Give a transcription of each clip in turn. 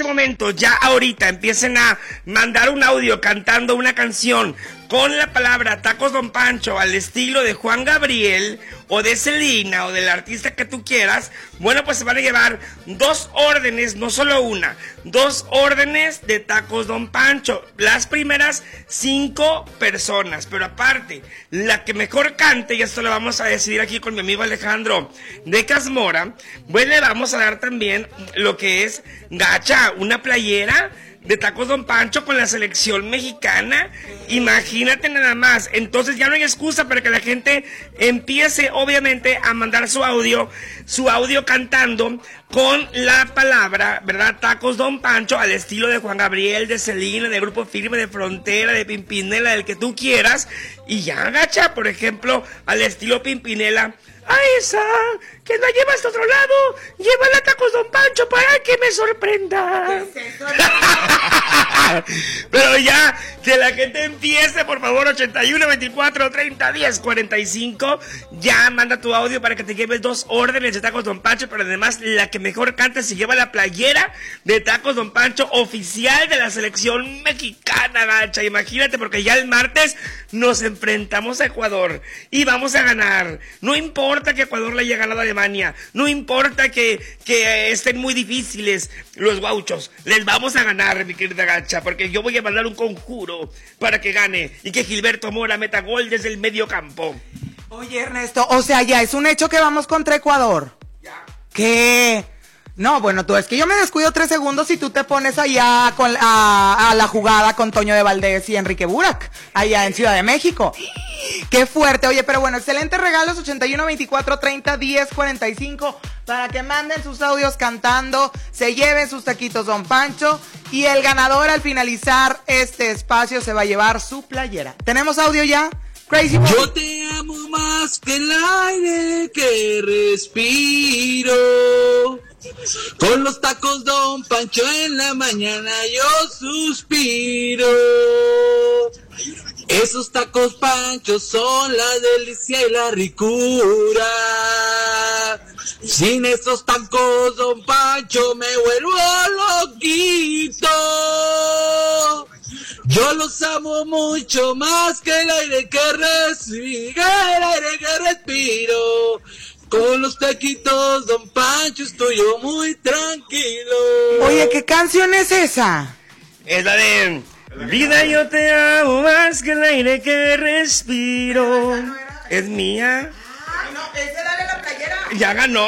momento, ya ahorita, empiecen a mandar un audio cantando una canción con la palabra Tacos Don Pancho al estilo de Juan Gabriel o de Selena o del artista que tú quieras, bueno, pues se van a llevar 2 órdenes, no solo una, 2 órdenes de Tacos Don Pancho. Las primeras 5 personas, pero aparte, la que mejor cante, y esto lo vamos a decidir aquí con mi amigo Alejandro de Casmora, pues le vamos a dar también lo que es, gacha, una playera de Tacos Don Pancho con la selección mexicana. Imagínate nada más. Entonces ya no hay excusa para que la gente empiece obviamente a mandar su audio cantando con la palabra, ¿verdad? Tacos Don Pancho al estilo de Juan Gabriel, de Selena, de Grupo Firme, de Frontera, de Pimpinela, del que tú quieras. Y ya, gacha, por ejemplo, al estilo Pimpinela. A esa que la llevas a otro lado, llévala a Tacos Don Pancho para que me sorprenda. Pero ya, que la gente empiece, por favor, 81 24 30 10 45. Ya manda tu audio para que te lleves 2 órdenes de Tacos Don Pancho, pero además la que mejor cante se lleva la playera de Tacos Don Pancho oficial de la selección mexicana, gacha. Imagínate, porque ya el martes nos enfrentamos a Ecuador y vamos a ganar. No importa que Ecuador le haya ganado a Alemania, no importa que estén muy difíciles los gauchos, les vamos a ganar, mi querida gacha, porque yo voy a mandar un conjuro para que gane y que Gilberto Mora meta gol desde el medio campo. Oye, Ernesto, o sea, ya es un hecho que vamos contra Ecuador. Ya. ¿Qué? No, bueno, tú, es que yo me descuido 3 segundos y tú te pones allá a la jugada con Toño de Valdés y Enrique Burak, allá en Ciudad de México. ¡Qué fuerte! Oye, pero bueno, excelentes regalos, 81 24 30 10 45, para que manden sus audios cantando, se lleven sus taquitos Don Pancho, y el ganador al finalizar este espacio se va a llevar su playera. ¿Tenemos audio ya? Crazy Boy. Yo te amo más que el aire que respiro. Con los tacos Don Pancho en la mañana yo suspiro. Esos tacos Pancho son la delicia y la ricura. Sin esos tacos Don Pancho me vuelvo loquito. Yo los amo mucho más que el aire que respiro. Con los taquitos Don Pancho estoy yo muy tranquilo. Oye, ¿qué canción es esa? Es la de Vida, yo te amo más que el aire que respiro. Es mía. Ay, no, ese dale la playera. Ya ganó.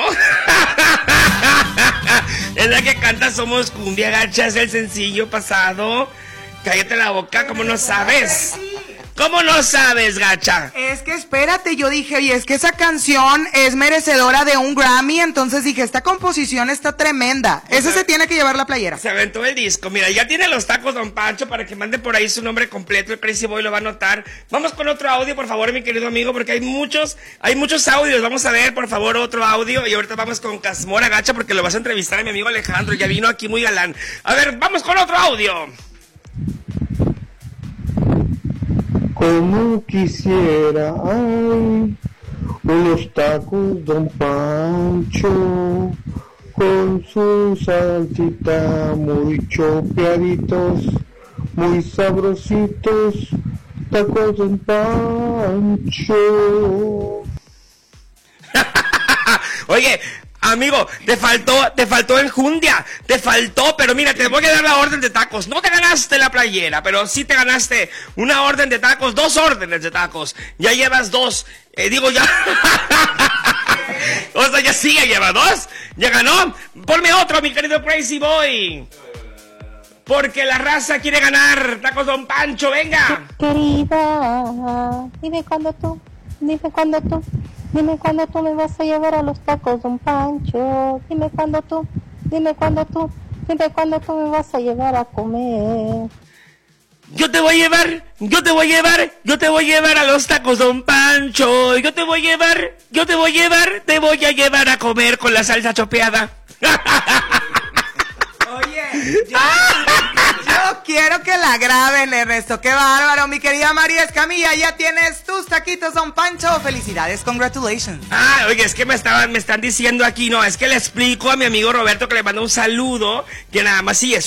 Es la que canta Somos Cumbia, gacha, es el sencillo pasado. Cállate la boca, ¿cómo no sabes? ¿Cómo no sabes, gacha? Es que espérate, yo dije, oye, es que esa canción es merecedora de un Grammy, entonces dije, esta composición está tremenda. Ese se tiene que llevar la playera. Se aventó el disco. Mira, ya tiene los tacos Don Pancho para que mande por ahí su nombre completo. El Crazy Boy lo va a anotar. Vamos con otro audio, por favor, mi querido amigo, porque hay muchos audios. Vamos a ver, por favor, otro audio. Y ahorita vamos con Casmora, gacha, porque lo vas a entrevistar a mi amigo Alejandro. Ya vino aquí muy galán. A ver, vamos con otro audio. Como quisiera, ay, unos tacos Don Pancho, con su salsita muy chopeaditos, muy sabrositos, tacos Don Pancho. Oye, amigo, te faltó enjundia, pero mira, te voy a dar la orden de tacos. No te ganaste la playera, pero sí te ganaste una orden de tacos, 2 órdenes de tacos. Ya llevas 2, ya. O sea, ya sí, ya lleva 2, ya ganó. Ponme otro, mi querido Crazy Boy. Porque la raza quiere ganar, tacos Don Pancho, venga. Querida, dime cuándo tú me vas a llevar a los tacos Don Pancho. Dime cuándo tú me vas a llevar a comer. Yo te voy a llevar a los tacos Don Pancho. Te voy a llevar a comer con la salsa chopeada. Oye, yo quiero que la graben, Ernesto. Qué bárbaro, mi querida María Escamilla. Ya tienes tus taquitos Don Pancho. Felicidades, congratulations. Oye, es que me están diciendo aquí, no, es que le explico a mi amigo Roberto que le mando un saludo, que nada más sí es